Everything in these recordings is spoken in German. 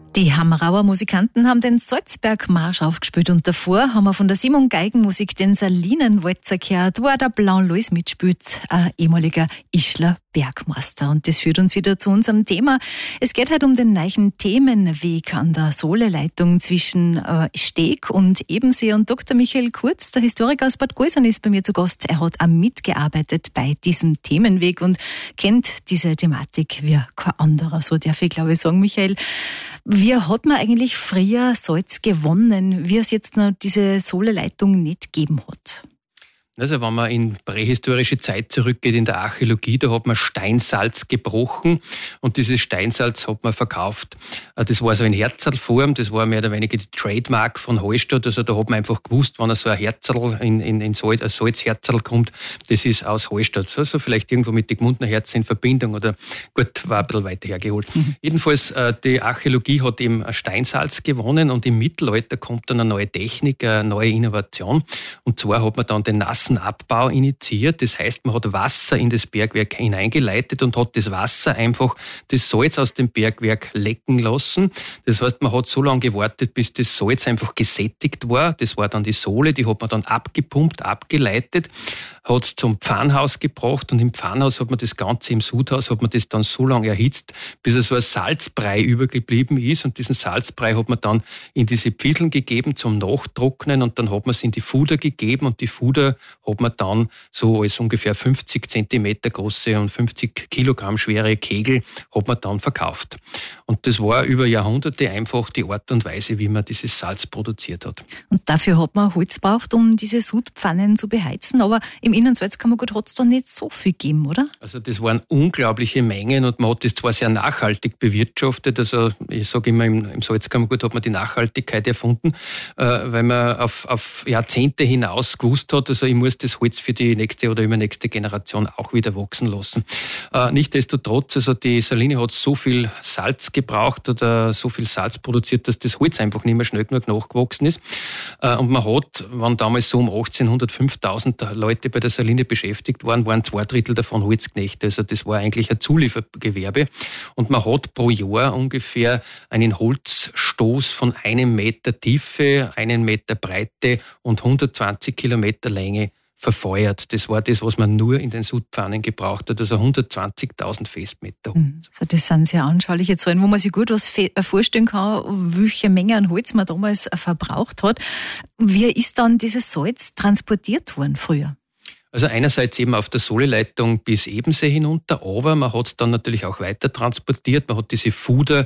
Die Hammerauer Musikanten haben den Salzbergmarsch aufgespielt und davor haben wir von der Simon Geigenmusik den Salinenwalzer gehört, wo auch der Blanc Lois mitspielt, ein ehemaliger Ischler Bergmeister. Und das führt uns wieder zu unserem Thema. Es geht halt um den neuen Themenweg an der Sohleleitung zwischen Steg und Ebensee. Und Dr. Michael Kurz, der Historiker aus Bad Gäusern, ist bei mir zu Gast. Er hat auch mitgearbeitet bei diesem Themenweg und kennt diese Thematik wie kein anderer. So darf ich, glaube ich, sagen, Michael. Wie hat man eigentlich früher Salz gewonnen, wie es jetzt noch diese Sohleleitung nicht gegeben hat? Also wenn man in prähistorische Zeit zurückgeht, in der Archäologie, da hat man Steinsalz gebrochen und dieses Steinsalz hat man verkauft. Das war so in Herzlform, das war mehr oder weniger die Trademark von Hallstatt. Also da hat man einfach gewusst, wenn so ein Herzl in Salz, ein Salzherzl kommt, das ist aus Hallstatt. So vielleicht irgendwo mit den Gmundner Herzen in Verbindung oder gut, war ein bisschen weiter hergeholt. Jedenfalls, die Archäologie hat eben ein Steinsalz gewonnen und im Mittelalter kommt dann eine neue Technik, eine neue Innovation. Und zwar hat man dann den nassen Abbau initiiert. Das heißt, man hat Wasser in das Bergwerk hineingeleitet und hat das Wasser einfach das Salz aus dem Bergwerk lecken lassen. Das heißt, man hat so lange gewartet, bis das Salz einfach gesättigt war. Das war dann die Sohle, die hat man dann abgepumpt, abgeleitet, hat es zum Pfannhaus gebracht und im Pfannhaus hat man das Ganze, im Sudhaus hat man das dann so lange erhitzt, bis es so ein Salzbrei übergeblieben ist und diesen Salzbrei hat man dann in diese Pfieseln gegeben zum Nachtrocknen und dann hat man es in die Fuder gegeben und die Fuder hat man dann so als ungefähr 50 Zentimeter große und 50 Kilogramm schwere Kegel hat man dann verkauft. Und das war über Jahrhunderte einfach die Art und Weise, wie man dieses Salz produziert hat. Und dafür hat man Holz gebraucht, um diese Sudpfannen zu beheizen, aber im Innersalzkammergut hat es da nicht so viel gegeben, oder? Also das waren unglaubliche Mengen und man hat das zwar sehr nachhaltig bewirtschaftet, also ich sage immer, im Salzkammergut hat man die Nachhaltigkeit erfunden, weil man auf Jahrzehnte hinaus gewusst hat, also ich muss das Holz für die nächste oder übernächste Generation auch wieder wachsen lassen. Nichtsdestotrotz, also die Saline hat so viel Salz gebraucht oder so viel Salz produziert, dass das Holz einfach nicht mehr schnell genug nachgewachsen ist. Und man hat, wenn damals so um 1800 5.000 Leute bei der Saline beschäftigt waren 2/3 davon Holzknechte. Also das war eigentlich ein Zuliefergewerbe. Und man hat pro Jahr ungefähr einen Holzstoß von 1 Meter Tiefe, 1 Meter Breite und 120 Kilometer Länge verfeuert. Das war das, was man nur in den Sudpfannen gebraucht hat, also 120.000 Festmeter. Also das sind sehr anschauliche Zahlen, wo man sich gut was vorstellen kann, welche Menge an Holz man damals verbraucht hat. Wie ist dann dieses Salz transportiert worden früher? Also einerseits eben auf der Sohleleitung bis Ebensee hinunter, aber man hat es dann natürlich auch weiter transportiert. Man hat diese Fuder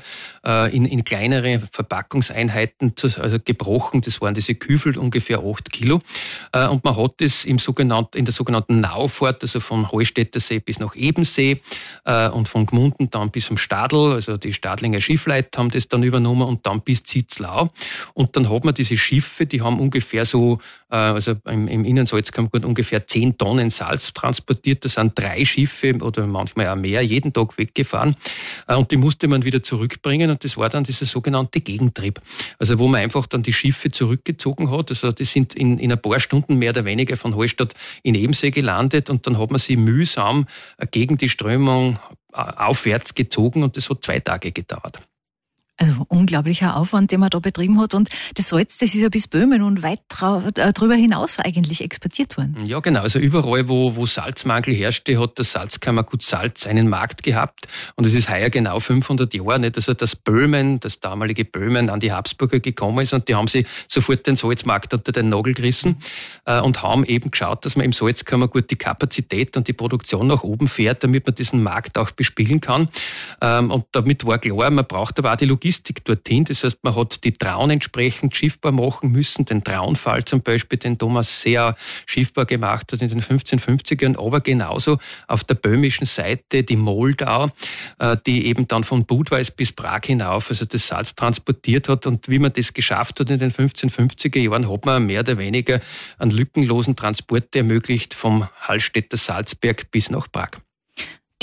in kleinere Verpackungseinheiten gebrochen. Das waren diese Küfel, ungefähr 8 Kilo. Und man hat es in der sogenannten Naufahrt, also vom Hallstätter See bis nach Ebensee und von Gmunden dann bis zum Stadl, also die Stadlinger Schiffleute haben das dann übernommen und dann bis Zitzlau. Und dann hat man diese Schiffe, die haben ungefähr so, also im Innensalzkammergut ungefähr 10 Tonnen Salz transportiert. Da sind 3 Schiffe oder manchmal auch mehr jeden Tag weggefahren. Und die musste man wieder zurückbringen und das war dann dieser sogenannte Gegentrieb. Also wo man einfach dann die Schiffe zurückgezogen hat. Also die sind in ein paar Stunden mehr oder weniger von Hallstatt in Ebensee gelandet und dann hat man sie mühsam gegen die Strömung aufwärts gezogen und das hat 2 Tage gedauert. Also unglaublicher Aufwand, den man da betrieben hat. Und das Salz, das ist ja bis Böhmen und weit darüber hinaus eigentlich exportiert worden. Ja, genau. Also überall, wo Salzmangel herrschte, hat das Salzkammergut Salz einen Markt gehabt. Und es ist heuer genau 500 Jahre nicht, also das damalige Böhmen an die Habsburger gekommen ist und die haben sich sofort den Salzmarkt unter den Nagel gerissen und haben eben geschaut, dass man im Salzkammergut die Kapazität und die Produktion nach oben fährt, damit man diesen Markt auch bespielen kann. Und damit war klar, man braucht aber auch die Logistik dorthin. Das heißt, man hat die Traun entsprechend schiffbar machen müssen. Den Traunfall zum Beispiel, den Thomas sehr schiffbar gemacht hat in den 1550ern, aber genauso auf der böhmischen Seite die Moldau, die eben dann von Budweis bis Prag hinauf, also das Salz transportiert hat. Und wie man das geschafft hat in den 1550er Jahren, hat man mehr oder weniger einen lückenlosen Transport ermöglicht vom Hallstätter Salzberg bis nach Prag.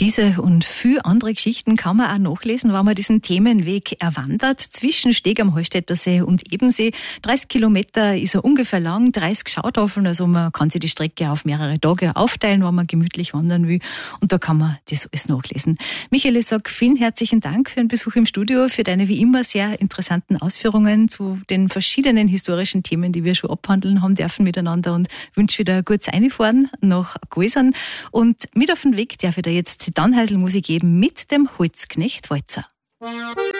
Diese und viele andere Geschichten kann man auch nachlesen, wenn man diesen Themenweg erwandert. Zwischen Steg am Hallstätter See und Ebensee. 30 Kilometer ist er ungefähr lang, 30 Schautafeln. Also man kann sich die Strecke auf mehrere Tage aufteilen, wenn man gemütlich wandern will. Und da kann man das alles nachlesen. Michael, ich sage vielen herzlichen Dank für den Besuch im Studio, für deine wie immer sehr interessanten Ausführungen zu den verschiedenen historischen Themen, die wir schon abhandeln haben dürfen miteinander, und wünsche wieder ein gutes Reinfahren nach Gäusern. Und mit auf den Weg darf ich dir jetzt die Tannhäuselmusik geben mit dem Holzknecht Walzer.